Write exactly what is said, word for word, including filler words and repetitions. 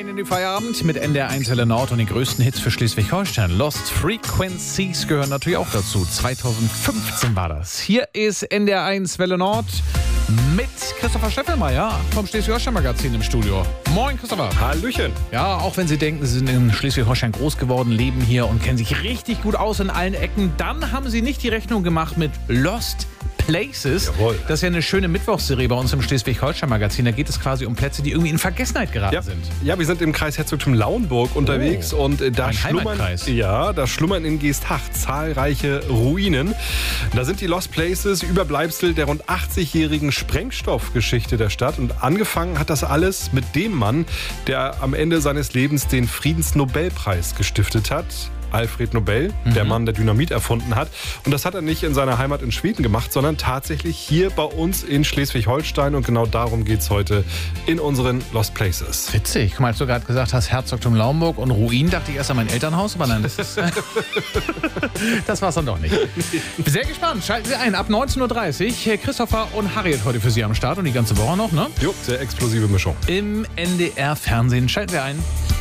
Rein in die Feierabend mit N D R eins Welle Nord und den größten Hits für Schleswig-Holstein. Lost Frequencies gehören natürlich auch dazu. zweitausendfünfzehn war das. Hier ist N D R eins Welle Nord mit Christopher Steffelmeier vom Schleswig-Holstein-Magazin im Studio. Moin, Christopher. Hallöchen. Ja, auch wenn Sie denken, Sie sind in Schleswig-Holstein groß geworden, leben hier und kennen sich richtig gut aus in allen Ecken, dann haben Sie nicht die Rechnung gemacht mit Lost Places. Jawohl. Das ist ja eine schöne Mittwochsserie bei uns im Schleswig-Holstein-Magazin. Da geht es quasi um Plätze, die irgendwie in Vergessenheit geraten Ja. sind. ja, wir sind im Kreis Herzogtum Lauenburg unterwegs Oh, und äh, da ein schlummern, Heimatkreis. ja, da schlummern in Geesthacht zahlreiche Ruinen. Da sind die Lost Places, Überbleibsel der rund achtzig-jährigen Sprengstoffgeschichte der Stadt. Und angefangen hat das alles mit dem Mann, der am Ende seines Lebens den Friedensnobelpreis gestiftet hat. Alfred Nobel, mhm. der Mann, der Dynamit erfunden hat. Und das hat er nicht in seiner Heimat in Schweden gemacht, sondern tatsächlich hier bei uns in Schleswig-Holstein. Und genau darum geht es heute in unseren Lost Places. Witzig. Guck mal, als du gerade gesagt hast, Herzogtum Lauenburg und Ruin, dachte ich erst an mein Elternhaus, aber nein, das ist das war's dann doch nicht. Sehr gespannt. Schalten Sie ein ab neunzehn Uhr dreißig. Christopher und Harriet heute für Sie am Start und die ganze Woche noch, ne? Jo, sehr explosive Mischung. Im N D R Fernsehen. Schalten Sie ein.